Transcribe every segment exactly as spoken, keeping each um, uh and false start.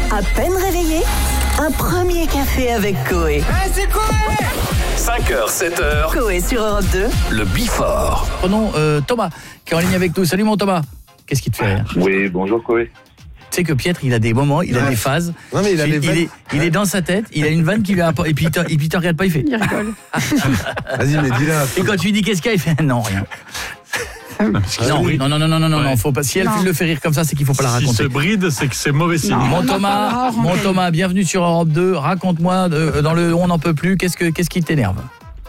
À peine réveillé, un premier café avec Coé. Hey, c'est Coé! cinq heures, sept heures. Coé sur Europe deux. Le Before. Prenons euh, Thomas, qui est en ligne avec nous. Salut mon Thomas. Qu'est-ce qui te fait rire? Oui, bonjour Coé. Tu sais que Pietre, il a des moments, il a ouais. des phases. Non, mais il a il, des il, est, il est dans sa tête, il a une vanne qui lui a... Et puis il te, et puis il te regarde pas, il fait... Il rigole. Vas-y, mais dis-la. Et quand tu lui dis qu'est-ce qu'il y a, il fait non, rien. Non, oui. non, non, non, non, non, non, Ouais. non, faut pas. Si elle Non. le fait rire comme ça, c'est qu'il faut pas la Si raconter. se bride, c'est que c'est mauvais signe. Non. Mon On en Thomas, parlera hors mon antenne. Thomas, bienvenue sur Europe deux. Raconte-moi euh, dans le on n'en peut plus. Qu'est-ce que qu'est-ce qui t'énerve?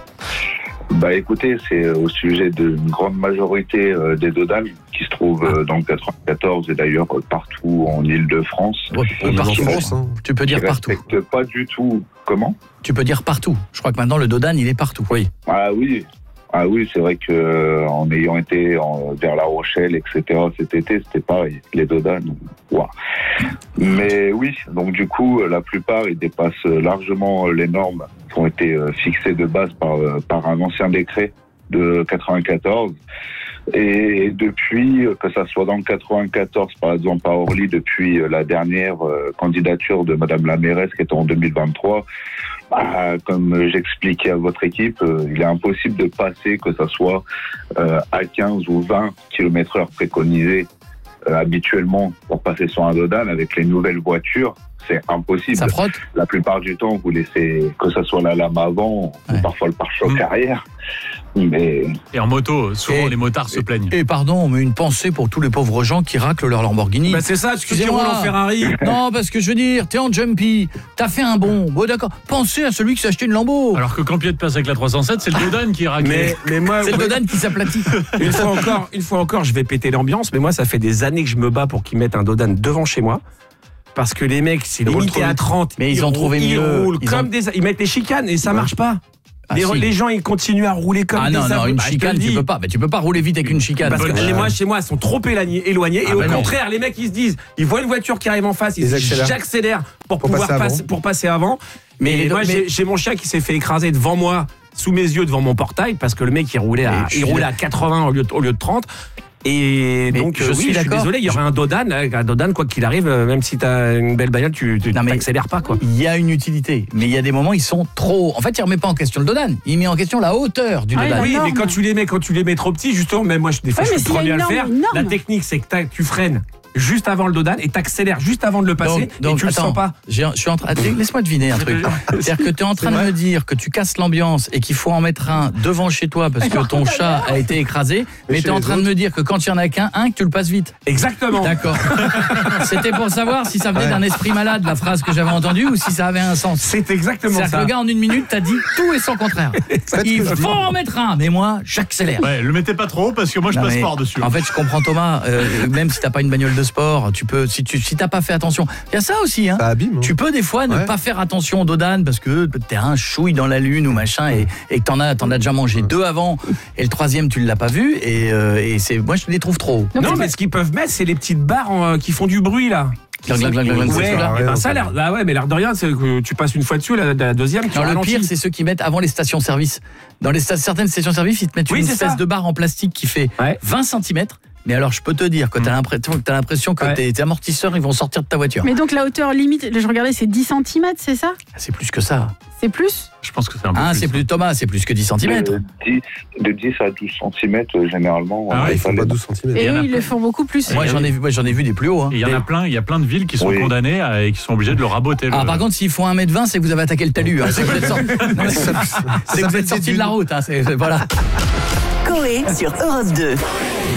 Bah écoutez, c'est au sujet d'une grande majorité euh, des dodanes qui se trouvent euh, dans le quatre-vingt-quatorze et d'ailleurs euh, partout en Île-de-France. Ouais, On est en partout. France, hein. Tu peux Qui dire partout. respectent pas du tout. Comment? Tu peux dire partout. Je crois que maintenant le Dodan, il est partout. Oui. Ah oui. Ah oui, c'est vrai que euh, en ayant été en, vers La Rochelle, et cetera cet été, c'était pareil. Les dodanes, ouah. Mais oui, donc du coup, la plupart, ils dépassent largement les normes qui ont été euh, fixées de base par, euh, par un ancien décret de quatre-vingt-quatorze. Et depuis, que ça soit dans le quatre-vingt-quatorze, par exemple, à Orly, depuis la dernière euh, candidature de Madame la mairesse qui est en deux mille vingt-trois, bah, comme j'expliquais à votre équipe, euh, il est impossible de passer, que ça soit euh, à quinze ou vingt kilomètres heure préconisés euh, habituellement pour passer sur un dodan avec les nouvelles voitures. C'est impossible. Ça frotte. La plupart du temps, vous laissez que ça soit la lame avant Ouais. ou parfois le pare-choc Mmh. arrière. Mais Et en moto, souvent Et- les motards se plaignent. Et pardon, mais une pensée pour tous les pauvres gens qui raclent leur Lamborghini. Bah c'est ça, tu dis Excusez-moi. roule en Ferrari. Non, parce que je veux dire, t'es en jumpy, t'as fait un bon. Bon, d'accord. Pensez à celui qui s'est acheté une Lambo. Alors que quand Piet passe avec la trois cent sept, c'est le Dodan qui est raclé. Mais, mais moi, C'est le ouais, Dodan qui s'aplatit. une fois encore, une fois encore, je vais péter l'ambiance. Mais moi, ça fait des années que je me bats pour qu'ils mettent un Dodan devant chez moi. Parce que les mecs, c'est Ils roulent limité trop à vite. trente. Mais ils ont roulent- trouvé ils mieux. roulent Ils comme ont- des, ils mettent les chicanes et ça marche pas. Ah, les, si. les gens, ils continuent à rouler comme Ah des non, non, aveugles. une Bah, je te chicane, le tu dis. peux pas. Mais tu peux pas rouler vite avec une chicane. Parce que Bonne- les moi, chez moi, ils sont trop éloignés, éloignés Ah et au bah non. contraire, les mecs, ils se disent, ils voient une voiture qui arrive en face, ils, Ils se accélèrent. disent, j'accélère pour, Pour pouvoir passer avant. passer, pour passer avant. Mais Mais les- moi, mais- j'ai, j'ai mon chien qui s'est fait écraser devant moi, sous mes yeux, devant mon portail, parce que le mec, il roulait à, Mais je il suis roulait à quatre-vingts au lieu de, au lieu de trente. Et Mais donc, je euh, suis oui, je suis d'accord. désolé, il y aura un Dodan, euh, un Dodan, quoi qu'il arrive, euh, même si t'as une belle bagnole, tu, tu Non, mais- t'accélères pas, quoi. Il y a une utilité, mais il y a des moments ils sont trop. En fait, il remet pas en question le Dodan, il met en question la hauteur du Ah, Dodan. La Oui, norme. mais quand tu les mets, quand tu les mets trop petits, justement, même moi, je, des fois, Ouais, je mais suis le s'il y a premier à une le norme, faire. une norme. La technique, c'est que t'as- tu freines juste avant le Dodan et t'accélères juste avant de le passer et tu le attends, sens pas. j'ai- je suis en train. attends, Laisse-moi deviner un truc. C'est-à-dire que tu es en train de me dire que tu casses l'ambiance et qu'il faut en mettre un devant chez toi parce que ton chat a été écrasé, mais chez tu es en les train de me dire que quand il y en a qu'un, un, que tu le passes vite. Exactement. D'accord. C'était pour savoir si ça venait d'un esprit malade, la phrase que j'avais entendue, ou si ça avait un sens. C'est exactement C'est-à-dire que ça. le gars en une minute t'a dit tout et son contraire. Il faut en mettre un, mais moi j'accélère. Ouais, le mettez pas trop parce que moi je Non, passe mais fort dessus. En fait, je comprends Thomas. euh, même si t'as pas une bagnole de sport, tu peux. Si tu si t'as pas fait attention, il y a ça aussi. Hein. Ça abîme. hein. Tu peux des fois ne Ouais. pas faire attention au Dodan parce que t'es un chouille dans la lune ou machin et, et que t'en as t'en as déjà mangé deux avant et le troisième tu l'as pas vu et, euh, et c'est moi je les trouve trop. Donc, Non, c'est mais pas- ce qu'ils peuvent mettre, c'est les petites barres en, euh, qui font du bruit, là. Glang, glang, glang, glang, glang, Ouais, c'est eh ça. ben, ça a l'air. Bah ouais, mais l'air de rien, c'est que tu passes une fois dessus, la, la deuxième, tu Non, le ralentis. pire, c'est ceux qui mettent avant les stations-service. Dans les sta- certaines stations-service, ils te mettent Oui, une c'est espèce ça. de barre en plastique qui fait Ouais. vingt centimètres. Mais alors, je peux te dire que t'as l'impression que, t'as l'impression que Ouais. tes, tes amortisseurs ils vont sortir de ta voiture. Mais donc la hauteur limite, je regardais, c'est dix centimètres, c'est ça? C'est plus que ça. C'est plus? Je pense que c'est un peu Ah, plus. c'est plus Thomas, c'est plus que dix centimètres. euh, dix de dix à douze centimètres, euh, généralement. Ah on ouais, a Ils font pas pas les- douze centimètres. Et y en eux, a ils le font beaucoup plus. Moi, j'en ai vu, moi, j'en ai vu des plus hauts. Hein. Et il y en a plein, il y a plein de villes qui sont Oui. condamnées à- et qui sont obligées de le raboter. Ah, le- par contre, s'ils font un mètre vingt, c'est que vous avez attaqué le talus. Hein. C'est que vous êtes sorti, non, mais c'est- c'est que vous êtes sorti de la route. Hein. C'est- Voilà. Coé sur Europe deux.